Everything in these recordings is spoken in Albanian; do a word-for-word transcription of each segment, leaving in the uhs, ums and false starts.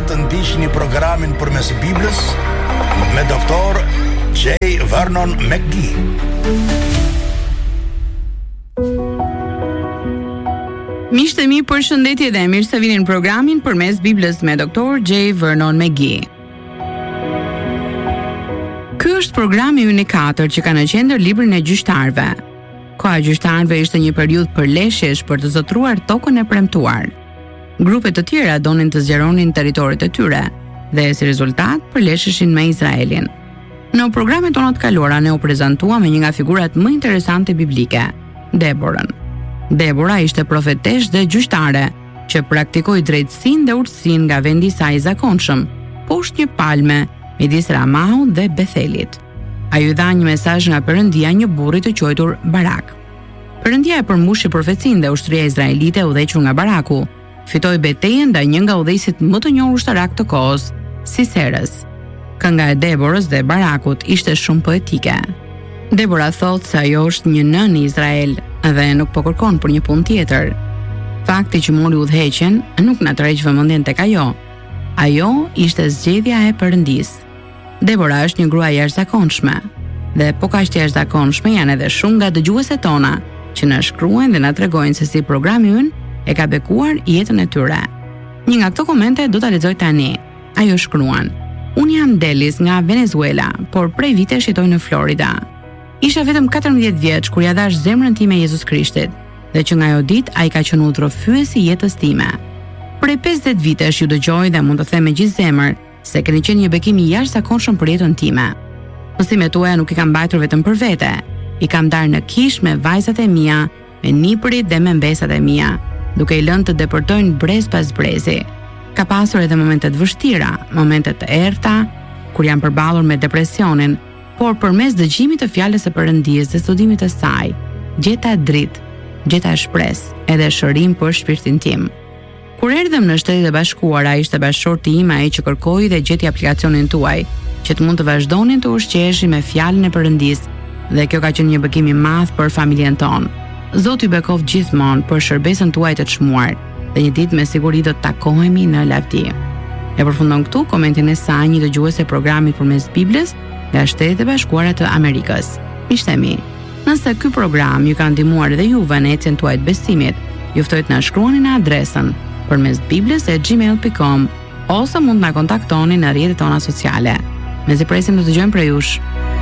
të ndiqni programin përmes Biblës me doktor J. Vernon McGee. Miqtë e mi, përshëndetje dhe mirë se vini në programin përmes Biblës me doktor J. Vernon McGee. Ky është programi ynë i katërt që ka në qendër librin e gjyqtarëve. Koha e gjyqtarëve ishte një periudhë përleshjesh për të zotëruar tokën e premtuar. Grupe të tjera donin të zgjeronin territoret e tyre dhe si rezultat përlesheshin me Izraelin. Në programet tona të kaluara ne u prezantuam me një nga figurat më interesante biblike, Deborën. Debora ishte profetesh dhe gjyqtare që praktikoi drejtësinë dhe urtësinë nga vendi i saj i zakonshëm, poshtë një palme midis Ramahut dhe Bethelit. Ai u dha një mesazh nga Perëndia një burri të quajtur Barak. Perëndia e përmbushi profecinë dhe ushtria izraelite udhëhequr nga Baraku fitoi betejën ndaj një nga udhëheqësit më të njohur ushtarak të kohës, Siserës. Kënga e Deborës dhe Barakut ishte shumë poetike. Debora thotë se ajo është një nën i Izrael dhe nuk po kërkon për një punë tjetër. Fakti që mori udhëheqjen nuk na tërheq vëmendjen tek ajo. Ajo ishte zgjedhja e Perëndisë. Debora është një grua e jashtëzakonshme, dhe po kaq të jashtëzakonshme janë edhe shumë nga dëgjuesit tona që na shkruajnë dhe na tregojnë se si programi ynë e ka bekuar jetën e tyre. Një nga këto komente do ta lexoj tani. Ajo shkruan: "Unë jam Delis nga Venezuela, por prej vitesh jetoj në Florida. Isha vetëm katërmbëdhjetë vjeç kur ja dhash zemrën time Jezus Krishtit, dhe që nga ajo ditë ai ka qenë udhërofyesi i jetës time. Prej pesëdhjetë vitesh ju dëgjoj dhe mund të them me gjithë zemër se keni qenë një bekim i jashtëzakonshëm për jetën time. Mësimet tuaja nuk i kam mbajtur vetëm për vete, i kam darë në kish me vajzat e mia, me nipërit dhe me mbesat e mia, duke i lënë të depërtojnë brez pas brezi. Ka pasur edhe momente të vështira, momente të errta, kur jam përballur me depresionin, por përmes dëgjimit të fjalës së Perëndisë dhe studimit të saj, gjeta dritë, gjeta shpresë, edhe shërim për shpirtin tim. Kur erdhëm në Shtetet e Bashkuara, ishte bashkëshorti im ai që kërkoi dhe gjeti aplikacionin tuaj, që të mund të vazhdonin të ushqeheshin me fjalën e Perëndisë, dhe kjo ka qenë një bekim i madh për familjen tonë. Zoti ju bekoft gjithmonë për shërbesën tuaj të çmuar, dhe një ditë me siguri do të takohemi në lavdi." E përfundon këtu komentin e saj një dëgjuese e programit përmes Biblës nga Shtetet e Bashkuara të Amerikës. Miqtë e mi, nëse ky program ju ka ndihmuar edhe juve në ecjen tuaj të besimit, ju ftoj të na shkruani në adresën përmes biblës e gmail dot com ose mund të na kontaktoni në rrjetet tona sociale. Mezi presim të dëgjojmë prej jush.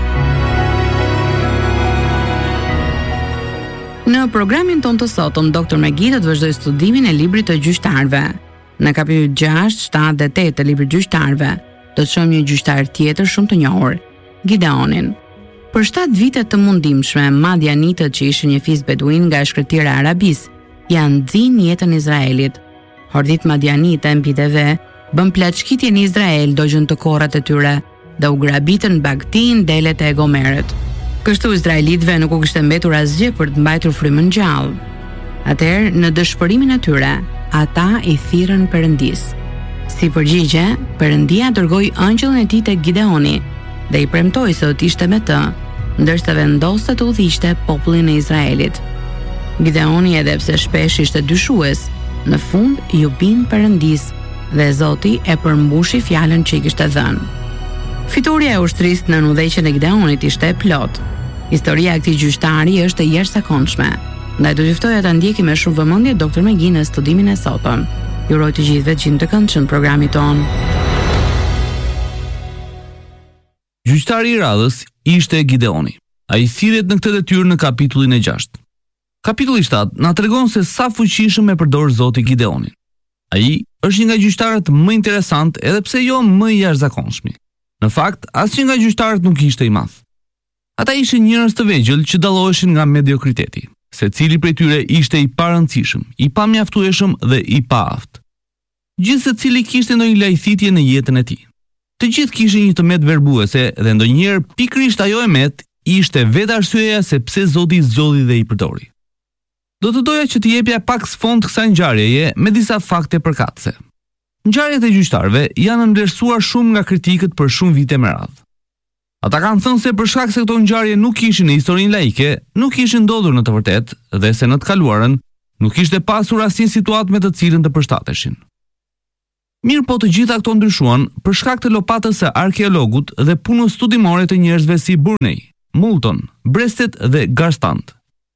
Në programin ton të sotëm, doktor McGee do të vazhdoj studimin e librit të gjyqtarëve. Në kapitull gjashtë, shtatë dhe tetë të librit gjyqtarëve, do të shohim një gjyqtar tjetër shumë të njohur, Gideonin. Për shtatë vite të mundimshme, Madianitët që ishin një fis beduin nga shkretira arabis, janë nxjerrë jetën e Izraelit. Hordit Madianite mbi deve bën plaçkitje në Izrael, dogjën të korrat e tyre dhe u grabitën Bagtin, delet e Gomerët. Kështu izraelitëve nuk u kishte mbetur asgjë për të mbajtur frymën gjallë. Atëherë, në dëshpërimin e tyre, ata i thirrën Perëndisë. Si përgjigje, Perëndia dërgoi angjëllin e tij tek Gideoni dhe i premtoi se do të ishte me të, ndërsa vendoste të udhëhiqte popullin e Izraelit. Gideoni, edhe pse shpesh ishte dyshues, në fund ju bin Perëndisë dhe Zoti e përmbushi fjalën që i kishte dhënë. Fitoria e ushtrisë në udhëheqjen e Gideonit ishte e plot. Historia e këtij gjyqtari është e jashtëzakonshme. Ndaj do t'ju ftoja ta ndjeki me shumë vëmendje doktor McGee në studimin e sotëm. Ju uroj të gjithëve të gjini të këndshëm në programin ton. Gjyqtari i radhës ishte Gideoni. Ai thirret në këtë detyrë në kapitullin e gjashtë. Kapitulli shtatë na tregon se sa fuqishëm e përdor Zoti Gideonin. Ai është një nga gjyqtarët më interesant, edhe pse jo më i jashtëzakonshëm. Në fakt, asnjë nga gjyqtarët nuk ishte i madh. Ata ishin njerëz të vegjël që dalloheshin nga mediokriteti. Secili prej tyre ishte i parëndësishëm, i pamjaftueshëm dhe i paaft. Gjithë secili kishte ndonjë lajthitje në jetën e tij. Të gjithë kishin një tëmet verbuese dhe ndonjëherë pikërisht ajo emet ishte vetë arsyeja se pse Zoti zgjodhi dhe i përdori. Do të doja që të jepja pak sfond kësaj ngjarjeje me disa fakte përkatëse. Ngjarjet e gjyqtarëve janë ndërsuar shumë nga kritikët për shumë vite me radhë. Ata kanë thënë se për shkak se këto ngjarje nuk ishin në historinë laike, nuk ishin ndodhur në të vërtetë dhe se në të kaluarën nuk kishte pasur asnjë situatë me të cilën të përshtateshin. Mirë po të gjitha këto ndryshuan për shkak të lopatës së arkeologut dhe punës studimore të njerëzve si Burney, Moulton, Breasted dhe Garstand.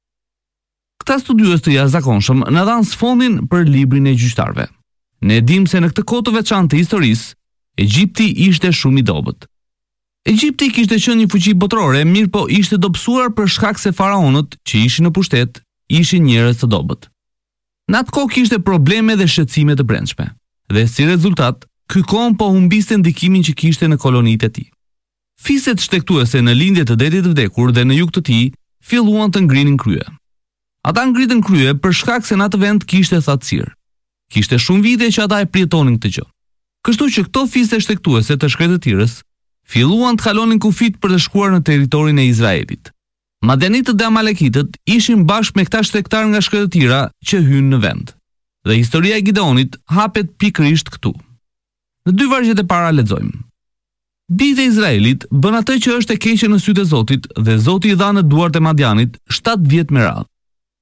Këta studiues të jashtëzakonshëm na dhanë sfondin për librin e gjyqtarëve. Ne dim se në këtë kohë të veçantë të historisë, Egjipti ishte shumë i dobët. Egjipti kishte qenë një fuqi botërore, mirë po ishte dobësuar për shkak se faraonët që ishin në pushtet ishin njerëz të dobët. Në atë kohë kishte probleme dhe shqetësime të brendshme, dhe si rezultat, ky kohë po humbiste ndikimin që kishte në kolonitë e tij. Fiset shtektuese në lindje të detit të vdekur dhe në jug të tij filluan të ngrinin krye. Ata ngritën krye për shkak se në atë vend kishte thatësirë. Kishte shumë vite që ata e përjetonin këtë gjë. Kështu që këto fise shtektuese të shkretëtirës filluan të kalonin kufit për të shkuar në territorin e Izraelit. Madianitët dhe Amalekitët ishin bashkë me këta shtektar nga shkretëtira që hynë në vend. Dhe historia e Gideonit hapet pikërisht këtu. Në dy vargjet e para lexojmë: Bijtë e Izraelit bën atë që është e keqe në sytë e Zotit dhe Zoti i dha në duart e Madianit shtatë vjet me radhë.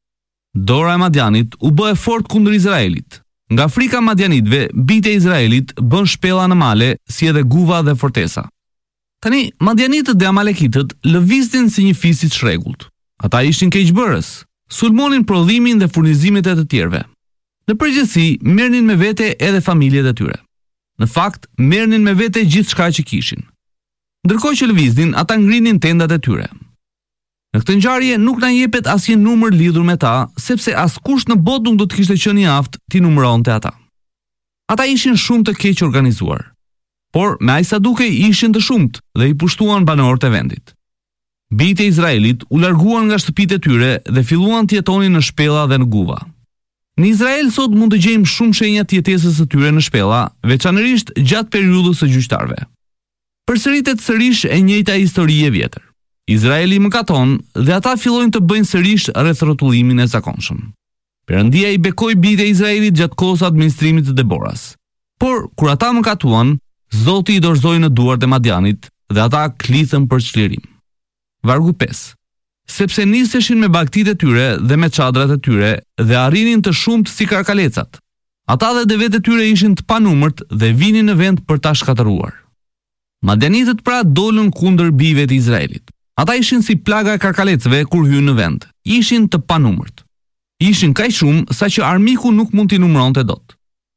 Dora e Madianit u bë e fortë kundër Izraelit. Nga frika e Madianitëve, bijtë e Izraelit bën shpella në male, si edhe guva dhe fortesa. Tani, Madianitët dhe Amalekitët lëviznin si një fis i çrregullt. Ata ishin keqbërës, sulmonin prodhimin dhe furnizimet e të tjerëve. Në përgjithësi, merrnin me vete edhe familjet e tyre. Në fakt, merrnin me vete gjithçka që kishin. Ndërkohë që lëviznin, ata ngrinin tendat e tyre. Në këtë ngjarje nuk na jepet asnjë numër lidhur me ta, sepse askush në botë nuk do të kishte qenë i aftë t'i numëronte ata. Ata ishin shumë të keq organizuar, por me aq sa duke ishin të shumtë dhe i pushtuan banorët e vendit. Bijtë e Izraelit u larguan nga shtëpitë e tyre dhe filluan të jetonin në shpella dhe në guva. Në Izrael sot mund të gjejmë shumë shenja të jetesës së tyre në shpella, veçanërisht gjatë periudhës së gjyqtarëve. Përsëritet sërish e njëjta histori e vjetër. Izraeli mëkaton dhe ata fillojnë të bëjnë sërish rreth rrotullimin e zakonshëm. Perëndia i bekoi bijtë e Izraelit gjatë kohës administrimit të Deboras. Por kur ata mëkatuan, Zoti i dorëzoi në duart e Madianit dhe ata klithën për çlirim. Vargu pesë. Sepse niseshin me bagtitë e tyre dhe me çadrat e tyre dhe arrinin të shumtë si karkalecat. Ata dhe devet e tyre ishin të panumërt dhe vinin në vend për ta shkatëruar. Madianitët pra dolën kundër bijve të Izraelit. Ata ishin si plaga e karkalecëve kur hyn në vend. Ishin të panumërt. Ishin kaq shumë sa që armiku nuk mund t'i numëronte dot.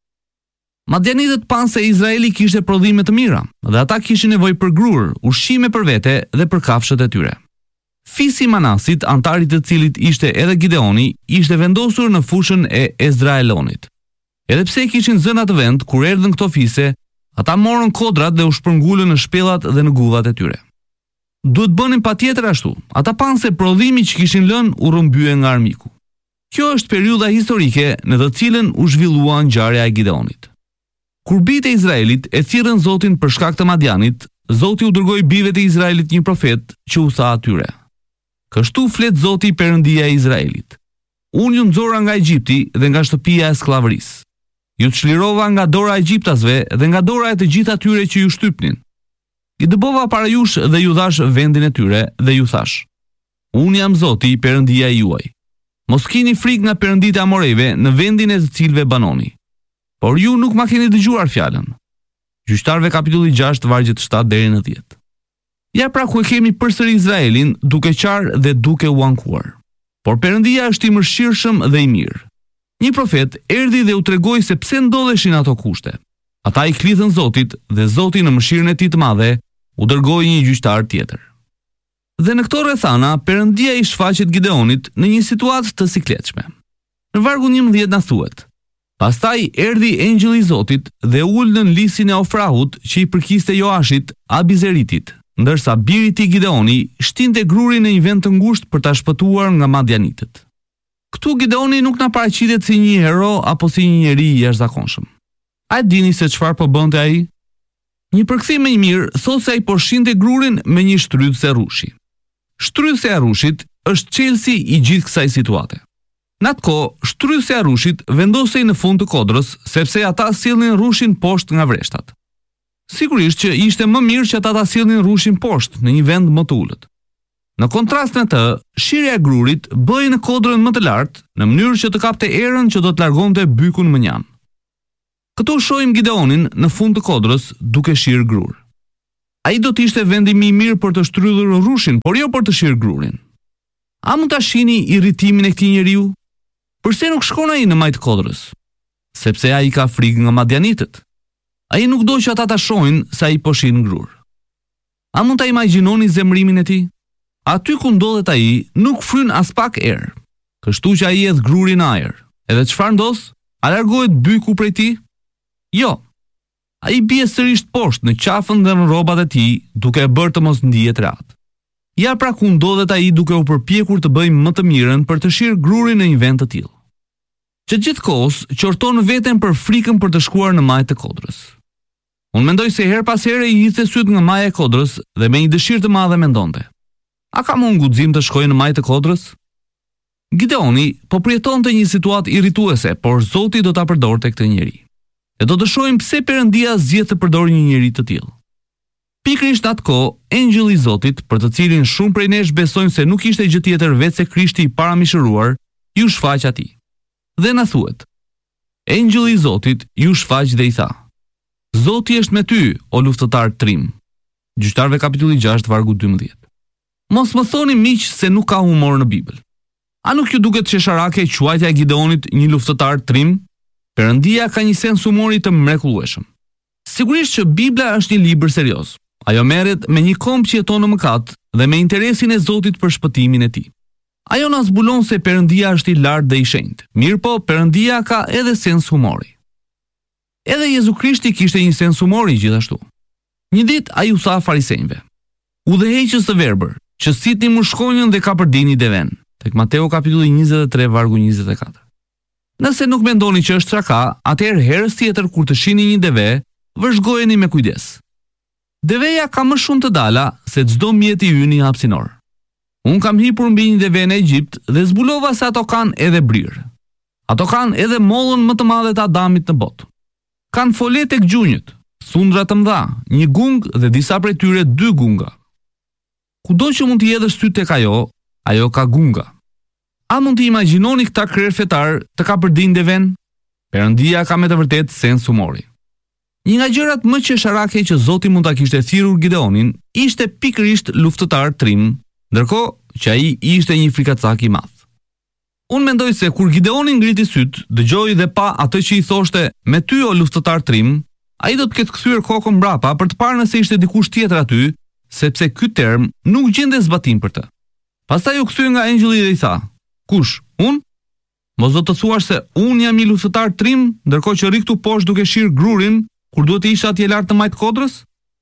Madianitët panë se Izraeli kishte prodhime të mira dhe ata kishin nevojë për grur, ushqime për vete dhe për kafshët e tyre. Fisi Manasit, antarit të cilit ishte edhe Gideoni, ishte vendosur në fushën e Ezraelonit. Edhe pse kishin zënë atë vend, kur erdhën këto fise, ata morën kodrat dhe u shpërngulën në shpellat dhe në guvat e tyre. Duhet bënin patjetër ashtu. Ata panë se prodhimi që kishin lënë u rrëmbye nga armiku. Kjo është periudha historike në të cilën u zhvillua ngjarja e Gideonit. Kur bijtë e Izraelit e thirrën Zotin për shkak të Madianit, Zoti u dërgoi bijve të Izraelit një profet që u tha atyre: Kështu flet Zoti, Perëndia e Izraelit. Unë ju nxora nga Egjipti dhe nga shtëpia e skllavërisë. Ju çlirova nga dora e egjiptasve dhe nga dora e të gjithë atyre që ju shtypnin. I dëbova para jush dhe ju dhash vendin e tyre dhe ju thash: Unë jam Zoti, Perëndia juaj. Mos keni frikë nga perënditë e Amorejve në vendin e të cilëve banoni. Por ju nuk ma keni dëgjuar fjalën. Gjyqtarëve kapitulli gjashtë vargjet shtatë deri në dhjetë. Ja pra ku e kemi përsëri Izraelin duke qarë dhe duke u ankuar. Por Perëndia është i mëshirshëm dhe i mirë. Një profet erdhi dhe u tregoi se pse ndodheshin ato kushte. Ata i klithën Zotit dhe Zoti në mëshirën e tij të madhe u dërgoi një gjyqtar tjetër. Dhe në këto rrethana Perëndia i shfaqet Gideonit në një situatë të sikletshme. Në vargun njëmbëdhjetë na thuhet: Pastaj erdhi engjëlli i Zotit dhe ul në lisin e Ofrahut që i përkiste Joashit, Abizeritit, ndërsa biri i tij Gideoni shtinte grurin në një vend të ngushtë për ta shpëtuar nga Madianitët. Ktu Gideoni nuk na paraqitet si një hero apo si një njeri i jashtëzakonshëm. A e dini se çfarë po bënte ai? Një përkthim më i mirë thotë se ai po shinte grurin me një shtrydhse rrushi. Shtrydhse e rrushit është çelësi i gjithë kësaj situate. Në atë kohë, shtrydhse e rrushit vendosej në fund të kodrës, sepse ata sillnin rrushin poshtë nga vreshtat. Sigurisht që ishte më mirë që ata ta sillnin rrushin poshtë në një vend më të ulët. Në kontrast me të, shirja e grurit bëhej në kodrën më të lartë, në mënyrë që të kapte erën që do të largonte bykun më njanë. Këtu shohim Gideonin në fund të kodrës duke shirë grur. Ai do të ishte vendi më i mirë për të shtrydhur rushin, por jo për të shirë grurin. A mund ta shihni irritimin e këtij njeriu? Përse nuk shkon ai në majt kodrës? Sepse ai ka frikë nga madianitët. Ai nuk do që ata ta shohin se ai po shin grur. A mund ta imagjinoni zemrimin e tij? Aty ku ndodhet ai nuk fryn as pak erë. Kështu që ai edh grurin në ajër. Edhe çfarë ndodh? A largohet byku prej tij? Jo. Ai bie sërish poshtë në qafën dhe në rrobat e tij, duke e bërë të mos ndihet rehat. Ja pra ku ndodhet ai duke u përpjekur të bëjë më të mirën për të shirë grurin në një vend të tillë. Që gjithkohës qorton veten për frikën për të shkuar në majtë të kodrës. Unë mendoj se her pas here i hidhte syt nga maja e kodrës dhe me një dëshirë të madhe mendonte: a kam unë guxim të shkoj në majtë të kodrës? Gideoni po përjetonte një situatë irrituese, por Zoti do ta përdorte këtë njerëz. E do të shohim pse Perëndia zgjedh të përdorë një njerëz të tillë. Pikërisht atë kohë, engjëlli i Zotit, për të cilin shumë prej nesh besojnë se nuk ishte gjë tjetër veç se Krishti i paramishëruar, ju shfaq atij. Dhe na thuhet: engjëlli i Zotit ju shfaq dhe i tha: Zoti është me ty, o luftëtar trim. Gjyqtarëve kapitulli gjashtë vargu dymbëdhjetë. Mos më thoni miq se nuk ka humor në Bibël. A nuk ju duket shesharake quajtja e Gideonit një luftëtar trim? Perëndia ka një sens humori të mrekullueshëm. Sigurisht që Bibla është një libër serioz. Ajo merret me një komb që jeton në mëkat dhe me interesin e Zotit për shpëtimin e tij. Ajo na zbulon se Perëndia është i lartë dhe i shenjtë. Mirpo Perëndia ka edhe sens humori. Edhe Jezu Krishti kishte një sens humori gjithashtu. Një ditë ai u tha farisejve: udhëheqës të verbër, që sitni mushkonjën dhe kapërdini deven. Tek Mateu kapitulli njëzet e tre vargu njëzet e katër. Nëse nuk mendoni që është traka, atëherë herës tjetër kur të shihni një deve, vëzhgojeni me kujdes. Deveja ka më shumë të dala se çdo mjet i ynë i hapësinor. Un kam hipur mbi një deve në Egjipt dhe zbulova se ato kanë edhe brirë. Ato kanë edhe mollën më të madhe të Adamit në botë. Kanë folet tek gjunjët, thundra të mëdha, një gung dhe disa prej tyre dy gunga. Kudo që mund të jedhësh sy tek ajo, ajo ka gunga. A mund të imagjinoni këta krerë fetar të kapërdin deven? Perëndia ka me të vërtet sens humori. Një nga gjërat më qesharake që Zoti mund ta kishte thirrur Gideonin ishte pikërisht luftëtar trim, ndërkohë që ai ishte një frikacak i madh. Unë mendoj se kur Gideoni ngriti syt, dëgjoi dhe pa atë që i thoshte: me ty o luftëtar trim, ai do të ketë kthyer kokën mbrapa për të parë nëse ishte dikush tjetër aty, sepse ky term nuk gjente zbatim për të. Pastaj u kthye nga engjëlli dhe i tha: kush, unë? Mos do të thuash se unë jam një luftëtar trim, ndërkohë që rri këtu poshtë duke shirë grurin, kur duhet të isha atje lart të majt kodrës?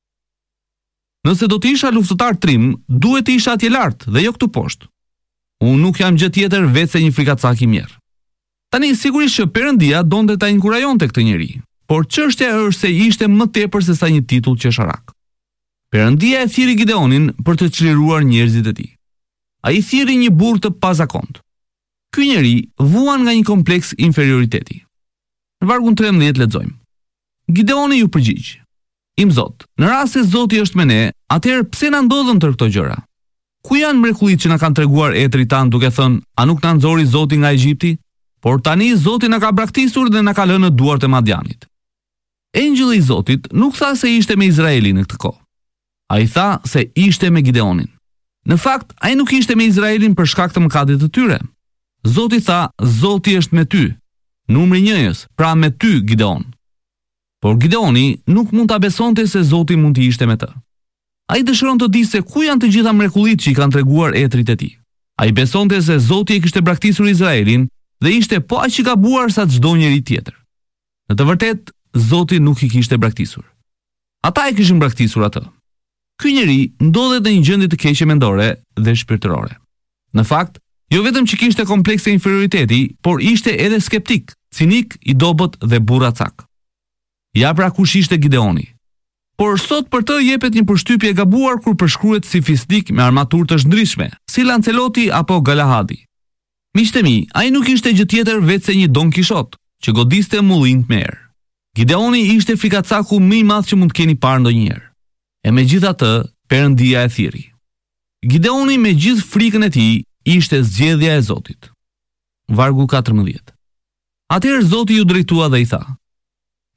Nëse do të isha luftëtar trim, duhet të isha atje lart dhe jo këtu poshtë. Unë nuk jam gjë tjetër veç se një frikacak i mjerë. Tani sigurisht që Perëndia donte ta inkurajonte këtë njerëz, por çështja është se ishte më tepër se sa një titull qesharak. Perëndia e thirri Gideonin për të çliruar njerëzit e tij. Ai thirri një burr të pazakont. Ky njeri vuan nga një kompleks inferioriteti. Në vargun trembëdhjetë lexojmë: Gideoni ju përgjigj: Im Zot, në rast se Zoti është me ne, atëherë pse na ndodhen tërë këto gjëra? Ku janë mrekullitë që na kanë treguar etrit tan duke thënë: a nuk na nxori Zoti nga Egjipti? Por tani Zoti na ka braktisur dhe na ka lënë në duart e Madianit. Engjëlli i Zotit nuk tha se ishte me Izraelin në këtë kohë. Ai tha se ishte me Gideonin. Në fakt, ai nuk ishte me Izraelin për shkak të mëkatit të tyre. Zoti tha: Zoti është me ty, numri njëjës, pra me ty, Gideon. Por Gideoni nuk mund ta besonte se Zoti mund të ishte me të. Ai dëshiron të di se ku janë të gjitha mrekullitë që i kanë treguar etrit e tij. Ai besonte se Zoti e kishte braktisur Izraelin dhe ishte po aq i gabuar sa çdo njeri tjetër. Në të vërtetë, Zoti nuk i kishte braktisur. Ata e kishin braktisur atë. Ky njeri ndodhet në një gjendje të keqe mendore dhe shpirtërore. Në fakt, jo vetëm që kishte komplekse inferioriteti, por ishte edhe skeptik, cinik, i dobët dhe burracak. Ja pra kush ishte Gideoni. Por sot për të jepet një përshtypje e gabuar kur përshkruhet si fisnik me armaturë të zhndrishme, si Lanceloti apo Galahadi. Miqtë mi, ai nuk ishte gjë tjetër veç se një Don Kishot, që godiste mullin me erë. Gideoni ishte frikacaku më i madh që mund të keni parë ndonjëherë. E megjithatë, Perëndia e thirri. Gideoni me gjithë frikën e tij ishte zgjedhja e Zotit. Vargu katërmbëdhjetë. Atëherë Zoti ju drejtua dhe i tha: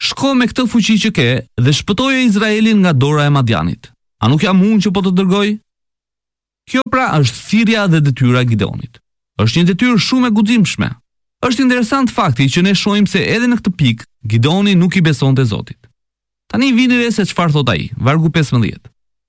shko me këtë fuqi që ke dhe shpëtoje Izraelin nga dora e Madianit. A nuk jam unë që po të dërgoj? Kjo pra është thirrja dhe detyra e Gideonit. Është një detyrë shumë e guximshme. Është interesant fakti që ne shohim se edhe në këtë pikë Gideoni nuk i besonte Zotit. Tani vini re se çfarë thot ai, vargu pesëmbëdhjetë.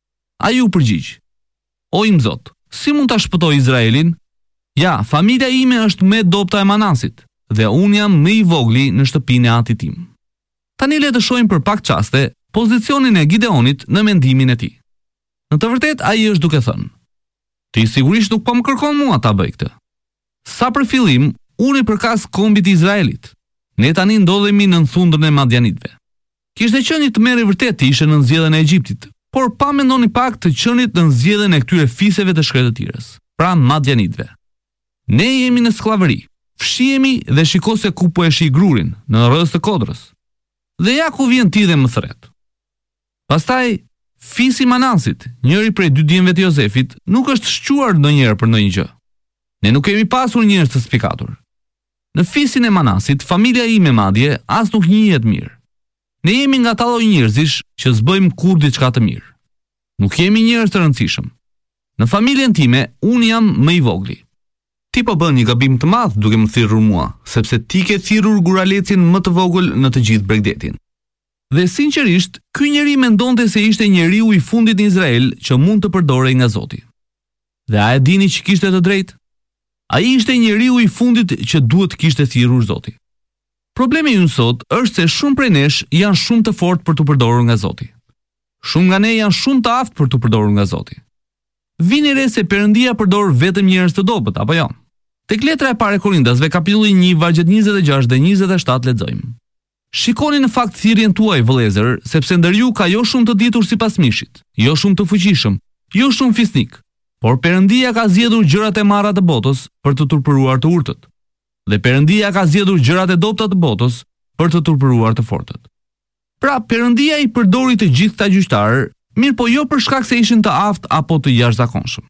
Ai u përgjigj: O im Zot, si mund ta shpëtoj Izraelin? Ja, familja ime është me dopta e Manasit, dhe unë jam më i vogli në shtëpinë e atit tim. Tani le të shohim për pak çaste pozicionin e Gideonit në mendimin e tij. Në të vërtetë ai është duke thënë: Ti sigurisht nuk po më kërkon mua ta bëj këtë. Sa për fillim, unë i përkas kombit të Izraelit. Ne tani ndodhemi në thundrën e Madianitëve. Kishte qenë të merë vërtet të ishe në zgjedhjen e Egjiptit, por pa mendoni pak të qenit në zgjedhjen e këtyre fiseve të shkretëtirës, pra Madianitëve. Ne jemi në skllavëri, fshihemi dhe shiko se ku po e shi grurin, në rrës të kodrës. Dhe ja ku vjen ti dhe më thret. Pastaj, fisi Manasit, njëri prej dy djemve të Jozefit, nuk është shquar ndonjëherë për ndonjë gjë. Ne nuk kemi pasur njerëz të spikatur. Në fisin e Manasit, familja ime madje as nuk njihet mirë. Ne jemi nga ta lloj njerëzish që s'bëjmë kur diçka të mirë. Nuk jemi njerëz të rëndësishëm. Në familjen time, unë jam më i vogli. Ti po bën një gabim të madh duke më thirrur mua, sepse ti ke thirrur Guralecin më të vogël në të gjithë Bregdetin. Dhe sinqerisht, ky njeri mendonte se ishte njeriu i fundit në Izrael që mund të përdorej nga Zoti. Dhe a e dini që kishte të drejtë? Ai ishte njeriu i fundit që duhet kishte thirrur Zoti. Problemi ynë sot është se shumë prej nesh janë shumë të fortë për të përdorur nga Zoti. Shumë nga ne janë shumë të aftë për të përdorur nga Zoti. Vini re se Perëndia përdor vetëm njerëz të dobët, apo jo? Tek letra e parë e Korindasve, kapitulli një, vargjet njëzet e gjashtë dhe njëzet e shtatë lexojmë: Shikoni në fakt thirrjen tuaj, vëllezër, sepse ndër ju ka jo shumë të ditur sipas mishit, jo shumë të fuqishëm, jo shumë fisnik, por Perëndia ka zgjedhur gjërat e marra të botës për të turpëruar të urtët. Dhe Perëndia ka zgjedhur gjërat e dobta të botës për të turpëruar të fortët. Pra, Perëndia i përdori të gjithë këta gjyqtarë, mirë po jo për shkak se ishin të aftë apo të jashtëzakonshëm.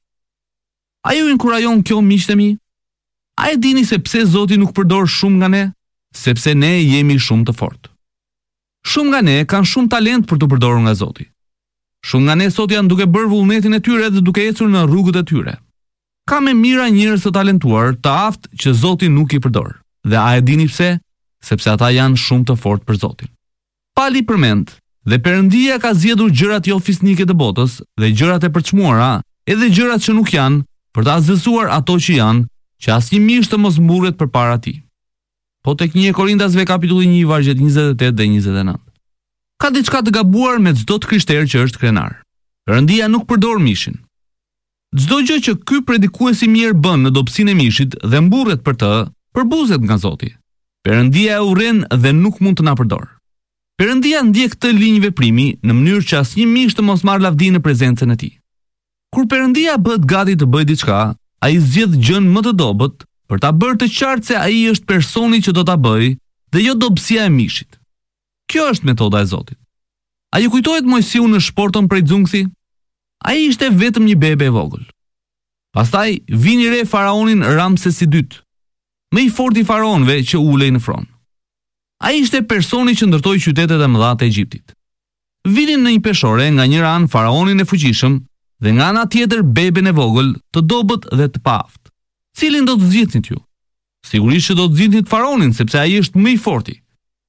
A ju inkurajon kjo, miqtë mi? A e dini se pse Zoti nuk përdor shumë nga ne? Sepse ne jemi shumë të fortë. Shumë nga ne kanë shumë talent për të përdorur nga Zoti. Shumë nga ne sot janë duke bërë vullnetin e tyre dhe duke ecur në rrugët e tyre. Ka me mira njerëz të talentuar, të aftë që Zoti nuk i përdor. Dhe a e dini pse? Sepse ata janë shumë të fortë për Zotin. Pali përmend, dhe Perëndia ka zgjedhur gjërat jo fisnike të botës dhe gjërat e përçmuara, edhe gjërat që nuk janë, për ta zësuar ato që janë, që asnjë mish të mos mburret përpara tij. Po tek një Korindasve kapitulli një vargjet njëzet e tetë dhe njëzet e nëntë. Ka diçka të gabuar me çdo të krishterë që është krenar. Perëndia nuk përdor mishin. Çdo gjë që ky predikuesi mirë bën në dobësinë e mishit dhe mburret për të, përbuzet nga Zoti. Perëndia e urren dhe nuk mund të na përdor. Perëndia ndjek këtë linjë veprimi në mënyrë që asnjë mish të mos marrë lavdi në prezencën e tij. Kur Perëndia bëhet gati të bëjë diçka, ai zgjedh gjën më të dobët për ta bërë të qartë se ai është personi që do ta bëjë dhe jo dobësia e mishit. Kjo është metoda e Zotit. A ju kujtohet Mojsiu në shportën prej xungthi? Ai ishte vetëm një bebe e vogël. Pastaj vini re faraonin Ramses i dytë, më i fortë i faraonëve që ulej në fron. Ai ishte personi që ndërtoi qytetet e mëdha të Egjiptit. Vinin në një peshore nga njëra anë faraonin e fuqishëm dhe nga ana tjetër beben e vogël, të dobët dhe të paaft. Cilin do të zgjidhnit ju? Sigurisht që do të zgjidhnit faraonin sepse ai është më i forti.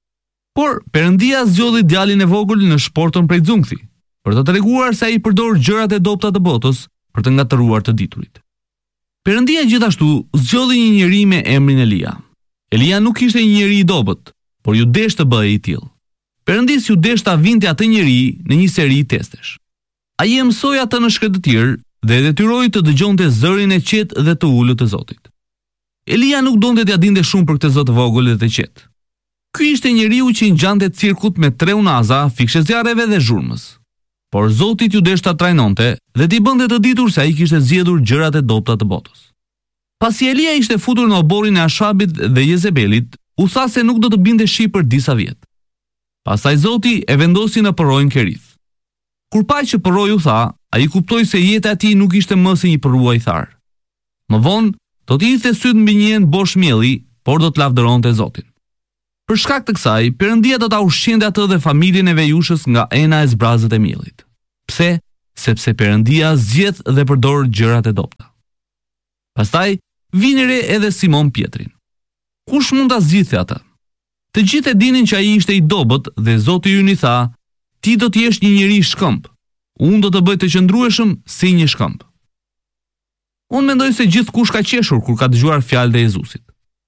Por Perëndia zgjodhi djalin e vogël në shportën prej xungthi, për të treguar se ai përdor gjërat e dobta të botës për të ngatëruar të diturit. Perëndia gjithashtu zgjodhi një njeri me emrin Elia. Elia nuk ishte një njeri i dobët, por ju desh të bëhej i tillë. Perëndis ju desh ta vinte atë njeri në një seri testesh. Ai e mësoi atë në shkretëtir dhe e detyroi të dëgjonte zërin e qetë dhe të ulët të Zotit. Elia nuk donte t'ia dinte shumë për këtë Zot të vogël dhe të qetë. Ky ishte njeriu që i ngjante cirkut me tre unaza, fikshë zjarreve dhe zhurmës. Por Zoti ju desh ta trajnonte dhe t'i bënte të ditur se ai kishte zgjedhur gjërat e dobta të botës. Pasi Elia ishte futur në oborrin e Ashabit dhe Jezebelit, u tha se nuk do të binte shi për disa vjet. Pastaj Zoti e vendosi në porrojën Kerith. Kur pa që porroji u tha, ai kuptoi se jeta e tij nuk ishte më si një përruaj thar. Më vonë, do të hidhte syt mbi një enë bosh mielli, por do të lavdëronte Zotin. Për shkak të kësaj, Perëndia do ta ushqente atë dhe familjen e Vejushës nga ena e zbrazët e miellit. Pse? Sepse Perëndia zgjedh dhe përdor gjërat e dobta. Pastaj vini re edhe Simon Pietrin. Kush mund ta zgjidhte atë? Të gjithë e dinin që ai ishte i dobët dhe Zoti ju i tha: "Ti do të jesh një njeri i shkëmb. Unë do të bëj të qëndrueshëm si një shkëmb." Unë mendoj se gjithkush ka qeshur kur ka dëgjuar fjalët e Jezusit.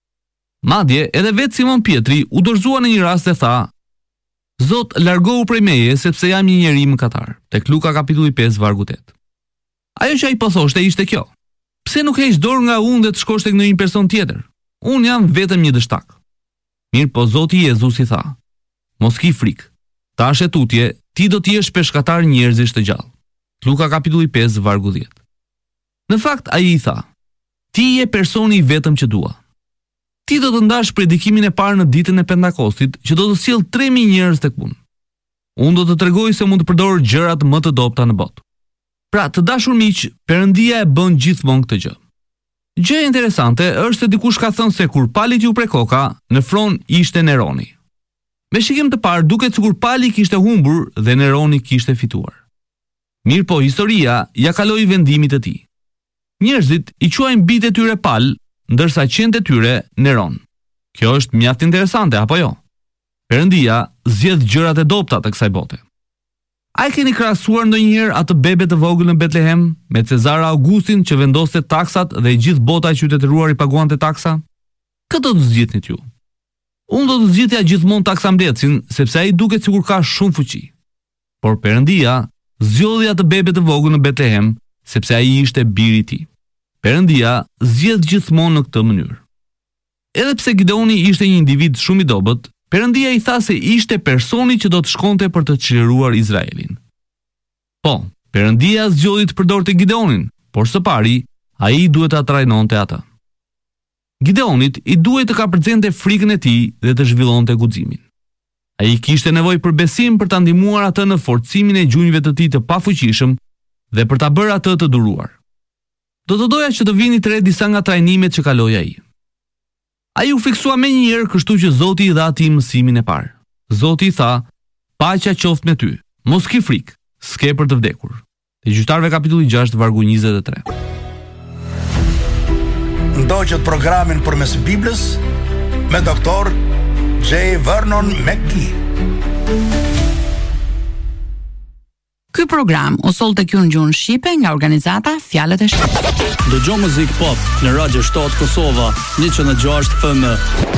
Madje edhe vetë Simon Pietri u dorëzua në një rast dhe tha: "Zot, largohu prej meje sepse jam një njeri mëkatar." Tek Luka kapitulli pesë vargu tetë. Ajo që ai po thoshte ishte kjo: "Pse nuk heq dorë nga unë dhe të shkosh tek ndonjë person tjetër? Unë jam vetëm një dështak." Mirë, po Zoti Jezus i tha: "Mos ki frikë. Tash e tutje, ti do të jesh peshkatar njerëzish të gjallë." Luka kapitulli pesë vargu dhjetë. Në fakt ai i tha: "Ti je personi i vetëm që dua. Ti do të ndash predikimin e parë në ditën e Pentakostit që do të sjell tre mijë njerëz tek unë. Unë do të tregoj se mund të përdor gjërat më të dobta në botë." Pra, të dashur miq, Perëndia e bën gjithmonë këtë gjë. Gjë interesante është se dikush ka thënë se kur palit ju prej koka, në fron ishte Neroni. Me shikim të parë duket sikur pali kishte humbur dhe Neroni kishte fituar. Mirë, po historia ja kaloi vendimit të tij. Njerëzit i quajnë bitë e tyre Pal, ndërsa qentë e tyre Neron. Kjo është mjaft interesante, apo jo? Perëndia zgjedh gjërat e dobta të kësaj bote. A e keni krahasuar ndonjëherë atë bebe të vogël në Betlehem me Cezar Augustin që vendoste taksat dhe gjithë bota e qytetëruar i paguante taksa? Këtë do të zgjidhnit ju. Unë do të zgjidhja gjithmonë taksambletësin sepse ai duket sikur ka shumë fuqi. Por Perëndia zgjodhi atë bebe të vogël në Betlehem sepse ai ishte biri i tij. Perëndia zgjedh gjithmonë në këtë mënyrë. Edhe pse Gideoni ishte një individ shumë i dobët, Perëndia i tha se ishte personi që do të shkonte për të çliruar Izraelin. Po, Perëndia zgjodhi të përdorte Gideonin, por së pari ai duhet ta trajnonte atë. Gideonit i duhet të kapërcente frikën e tij dhe të zhvillonte guximin. Ai kishte nevojë për besim për ta ndihmuar atë në forcimin e gjunjëve të tij të pafuqishëm dhe për ta bërë atë të duruar. Do të doja që të vini të re disa nga trajnimet që kaloi ai. Ai u fiksua me njëherë, kështu që Zoti i dha atij mësimin e parë. Zoti i tha: "Paqja qoftë me ty. Mos ki frikë, s'ke për të vdekur." Te Gjyqtarëve kapitulli gjashtë vargu njëzet e tre. Ndoqët programin përmes Biblës me doktor J. Vernon McGee. Ky program u soll tek ju në gjuhën shqipe nga organizata Fjalët e Shpirtit. Dëgjoj muzikë pop në Radio Shtat Kosova, një që në gjashtë F M.